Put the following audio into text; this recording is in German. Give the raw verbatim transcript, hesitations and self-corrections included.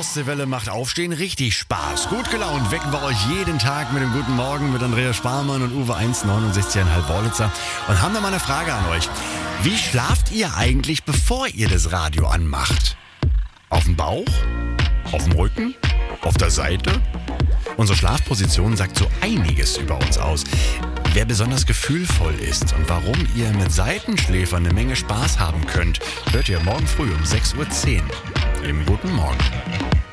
Ostseewelle macht Aufstehen richtig Spaß. Gut gelaunt wecken wir euch jeden Tag mit dem Guten Morgen mit Andreas Sparmann und Uwe eins neunundsechzig Komma fünf Wollitzer. Und haben wir mal eine Frage an euch. Wie schlaft ihr eigentlich, bevor ihr das Radio anmacht? Auf dem Bauch? Auf dem Rücken? Auf der Seite? Unsere Schlafposition sagt so einiges über uns aus. Wer besonders gefühlvoll ist und warum ihr mit Seitenschläfern eine Menge Spaß haben könnt, hört ihr morgen früh um sechs Uhr zehn im Guten Morgen.